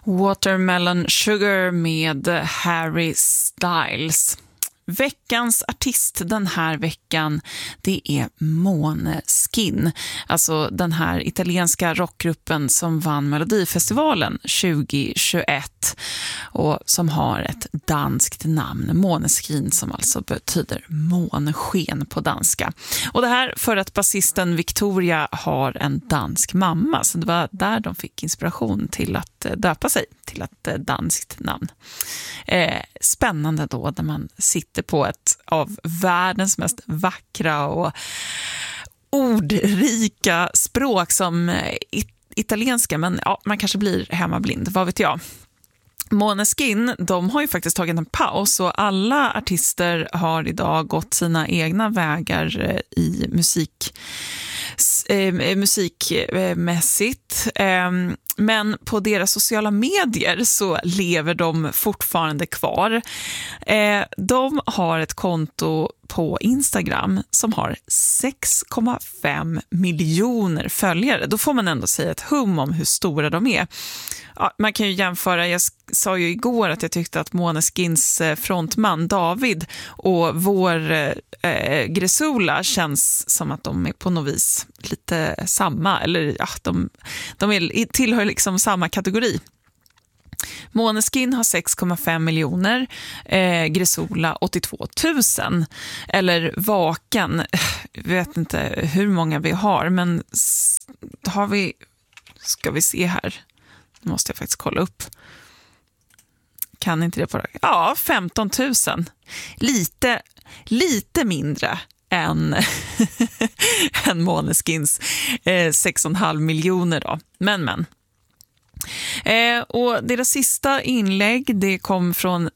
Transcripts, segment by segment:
Watermelon Sugar med Harry Styles. Veckans artist den här veckan, det är Måneskin. Alltså den här italienska rockgruppen som vann Melodifestivalen 2021 och som har ett danskt namn, Måneskin, som alltså betyder månsken på danska. Och det här för att basisten Victoria har en dansk mamma, så det var där de fick inspiration till att döpa sig till ett danskt namn. Spännande då när man sitter på ett av världens mest vackra och ordrika språk som italienska, men ja, man kanske blir hemmablind, vad vet jag. Måneskin, de har ju faktiskt tagit en paus och alla artister har idag gått sina egna vägar i musikmässigt. Men på deras sociala medier så lever de fortfarande kvar. De har ett konto på Instagram som har 6,5 miljoner följare. Då får man ändå säga ett hum om hur stora de är. Ja, man kan ju jämföra, jag sa ju igår att jag tyckte att Måneskins frontman David och vår Gresula känns som att de är på något vis lite samma, eller ja, de tillhör liksom samma kategori. Måneskin har 6,5 miljoner, Gresula 82 000, eller Vaken, vet inte hur många vi har, men ska vi se här, nu måste jag faktiskt kolla upp, kan inte det på det? Ja, 15 000, lite mindre än Måneskins 6,5 miljoner då, men. Och deras sista inlägg, det kom från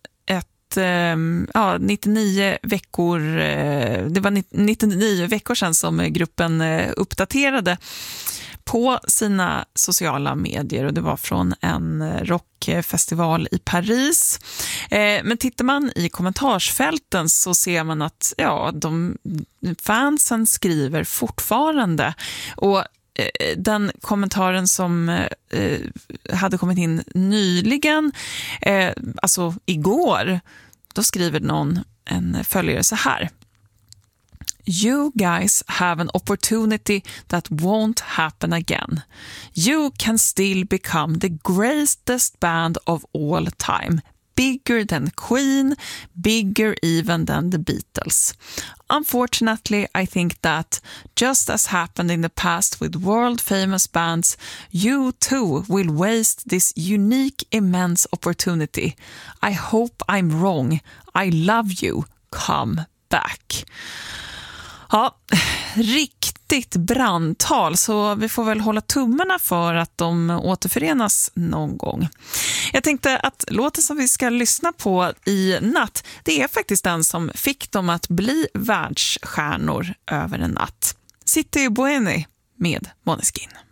99 veckor, det var 99 veckor sedan som gruppen uppdaterade på sina sociala medier, och det var från en rockfestival i Paris. Men tittar man i kommentarsfälten så ser man att fansen skriver fortfarande, och den kommentaren som hade kommit in nyligen, alltså igår, då skriver en följare så här: You guys have an opportunity that won't happen again. You can still become the greatest band of all time. Bigger than Queen, bigger even than the Beatles. Unfortunately, I think that, just as happened in the past with world-famous bands, you too will waste this unique, immense opportunity. I hope I'm wrong. I love you. Come back. Ja, riktigt brandtal, så vi får väl hålla tummarna för att de återförenas någon gång. Jag tänkte att låten som vi ska lyssna på i natt, det är faktiskt den som fick dem att bli världsstjärnor över en natt. City Bueni med Måneskin.